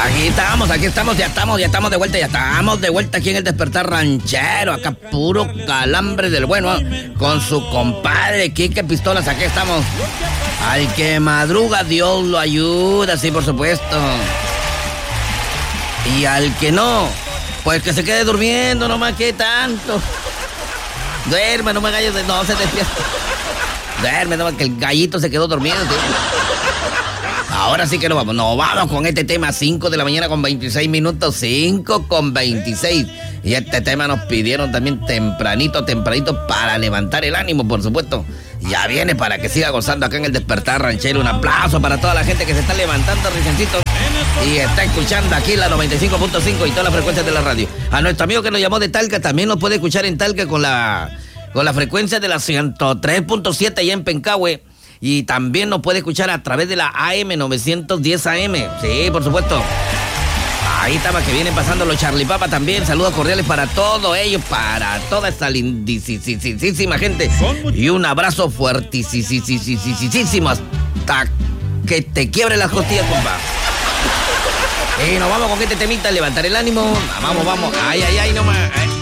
Aquí estamos, ya estamos de vuelta aquí en el Despertar Ranchero, acá puro calambre del bueno, con su compadre Quique Pistolas, aquí estamos. Al que madruga, Dios lo ayuda, sí, por supuesto. Y al que no, pues que se quede durmiendo, nomás que tanto. Duerme, no me galles, no se despierta. Duerme, nomás que el gallito se quedó dormido, ¿sí? Ahora sí que nos vamos con este tema, 5 de la mañana con 26 minutos, 5 con 26. Y este tema nos pidieron también tempranito para levantar el ánimo, por supuesto. Ya viene para que siga gozando acá en el Despertar Ranchero. Un aplauso para toda la gente que se está levantando, ricencitos, y está escuchando aquí la 95.5 y todas las frecuencias de la radio. A nuestro amigo que nos llamó de Talca, también nos puede escuchar en Talca con la frecuencia de la 103.7 allá en Pencahue. Y también nos puede escuchar a través de la AM 910 AM. Sí, por supuesto. Ahí estaba que vienen pasando los Charlie Papa también. Saludos cordiales para todos ellos, para toda esta lindísima gente. Y un abrazo fuertísimo hasta que te quiebre las costillas, compa. Y nos vamos con este temita, levantar el ánimo. Vamos. Ay, nomás.